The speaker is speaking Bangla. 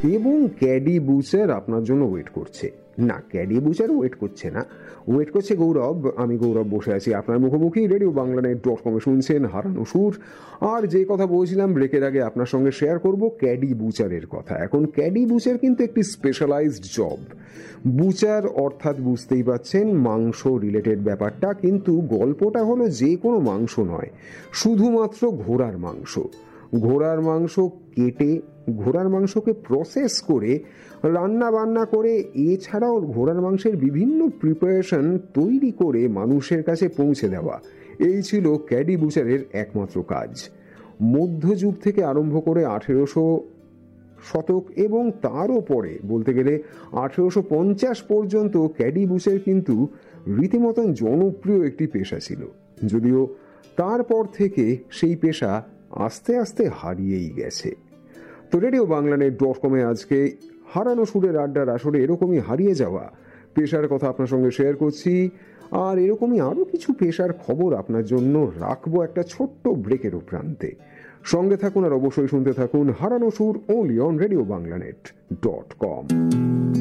এবং ক্যাডি বুচার আপনার জন্য ওয়েট করছে। না, ক্যাডি বুচার ওয়েট করছে না, ওয়েট করছে গৌরব। আমি গৌরব বসে আছি আপনার মুখোমুখি রেডিও বাংলানেট.com শুনছেন হারানো সুর। আর যে কথা বলছিলাম ব্রেকের আগে আপনার সঙ্গে শেয়ার করব ক্যাডি বুচারের কথা। এখন ক্যাডি বুচার কিন্তু একটি স্পেশালাইজড জব। বুচার অর্থাৎ বুঝতেই পাচ্ছেন মাংস রিলেটেড ব্যাপারটা, কিন্তু গল্পটা হলো যে কোনো মাংস নয়, শুধুমাত্র ঘোড়ার মাংস। ঘোড়ার মাংস কেটে, ঘোড়ার মাংসকে প্রসেস করে, রান্না বান্না করে, এছাড়াও ঘোড়ার মাংসের বিভিন্ন প্রিপারেশন তৈরি করে মানুষের কাছে পৌঁছে দেওয়া, এই ছিল ক্যাডি বুচারের একমাত্র কাজ। মধ্যযুগ থেকে আরম্ভ করে 1800 শতক এবং তারও পরে বলতে গেলে 1850 পর্যন্ত ক্যাডি বুচার কিন্তু রীতিমতন জনপ্রিয় একটি পেশা ছিল, যদিও তারপর থেকে সেই পেশা আস্তে আস্তে হারিয়েই গেছে। তো রেডিও বাংলানেট.com আজকে হারানো সুরের আড্ডার আসরে এরকমই হারিয়ে যাওয়া পেশার কথা আপনার সঙ্গে শেয়ার করছি। আর এরকমই আরও কিছু পেশার খবর আপনার জন্য রাখবো একটা ছোট্ট ব্রেকের প্রান্তে। সঙ্গে থাকুন আর অবশ্যই শুনতে থাকুন হারানো সুর, only on রেডিও বাংলানেট.com।